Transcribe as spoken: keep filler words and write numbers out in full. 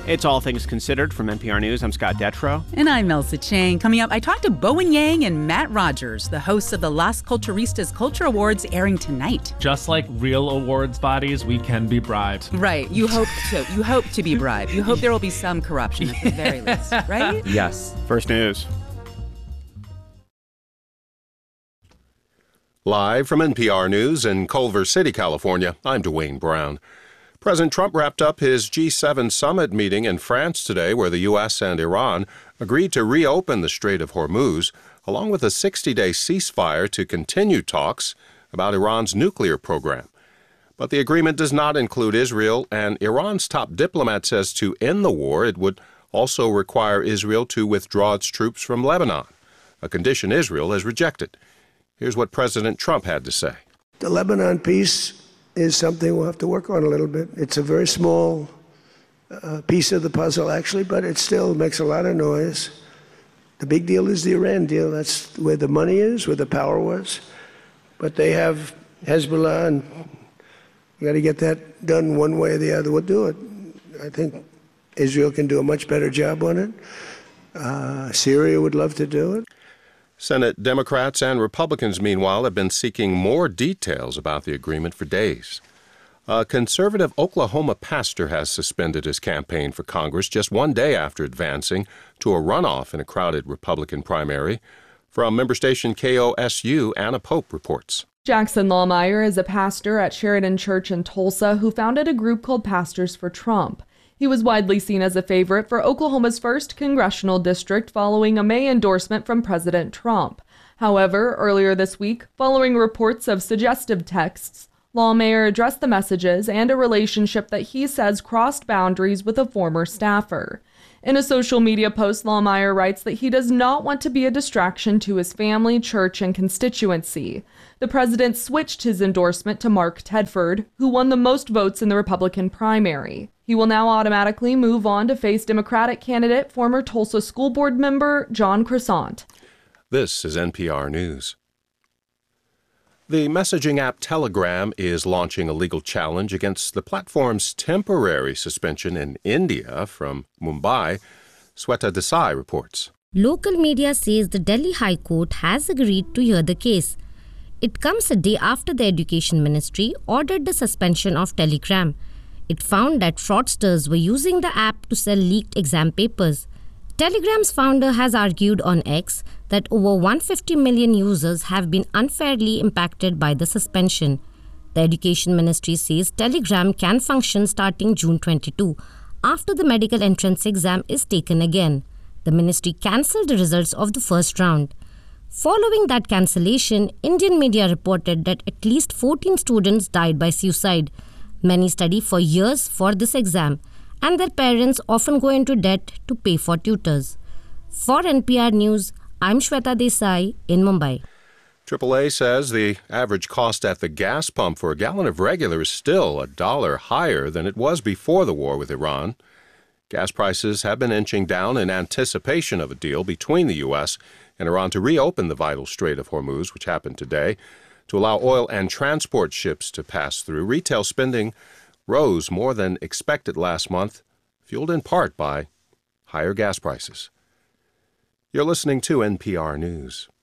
It's All Things Considered from N P R News. I'm Scott Detrow. And I'm Elsa Chang. Coming up, I talked to Bowen Yang and Matt Rogers, the hosts of the Las Culturistas Culture Awards airing tonight. Just like real awards bodies, we can be bribed. Right. You hope to. You hope to be bribed. You hope there will be some corruption at the very least, right? Yes. First news. Live from N P R News in Culver City, California, I'm Dwayne Brown. President Trump wrapped up his G seven summit meeting in France today, where the U S and Iran agreed to reopen the Strait of Hormuz, along with a sixty-day ceasefire to continue talks about Iran's nuclear program. But the agreement does not include Israel, and Iran's top diplomat says to end the war, it would also require Israel to withdraw its troops from Lebanon, a condition Israel has rejected. Here's what President Trump had to say. The Lebanon peace is something we'll have to work on a little bit. It's a very small uh, piece of the puzzle, actually, but it still makes a lot of noise. The big deal is the Iran deal. That's where the money is, where the power was. But they have Hezbollah, and we got to get that done one way or the other. We'll do it. I think Israel can do a much better job on it. Uh, Syria would love to do it. Senate Democrats and Republicans, meanwhile, have been seeking more details about the agreement for days. A conservative Oklahoma pastor has suspended his campaign for Congress just one day after advancing to a runoff in a crowded Republican primary. From member station K O S U, Anna Pope reports. Jackson Lohmeyer is a pastor at Sheridan Church in Tulsa who founded a group called Pastors for Trump. He was widely seen as a favorite for Oklahoma's first congressional district following a May endorsement from President Trump. However, earlier this week, following reports of suggestive texts, Lohmeyer addressed the messages and a relationship that he says crossed boundaries with a former staffer. In a social media post, Lohmeyer writes that he does not want to be a distraction to his family, church, and constituency. The president switched his endorsement to Mark Tedford, who won the most votes in the Republican primary. He will now automatically move on to face Democratic candidate, former Tulsa school board member John Crescent. This is N P R News. The messaging app Telegram is launching a legal challenge against the platform's temporary suspension in India. From Mumbai, Sweta Desai reports. Local media says the Delhi High Court has agreed to hear the case. It comes a day after the Education Ministry ordered the suspension of Telegram. It found that fraudsters were using the app to sell leaked exam papers. Telegram's founder has argued on X that over one hundred fifty million users have been unfairly impacted by the suspension. The Education Ministry says Telegram can function starting June twenty-second, after the medical entrance exam is taken again. The ministry cancelled the results of the first round. Following that cancellation, Indian media reported that at least fourteen students died by suicide. Many study for years for this exam, and their parents often go into debt to pay for tutors. For N P R News, I'm Shweta Desai in Mumbai. triple A says the average cost at the gas pump for a gallon of regular is still a dollar higher than it was before the war with Iran. Gas prices have been inching down in anticipation of a deal between the U S and Iran to reopen the vital Strait of Hormuz, which happened today, to allow oil and transport ships to pass through. Retail spending rose more than expected last month, fueled in part by higher gas prices. You're listening to N P R News.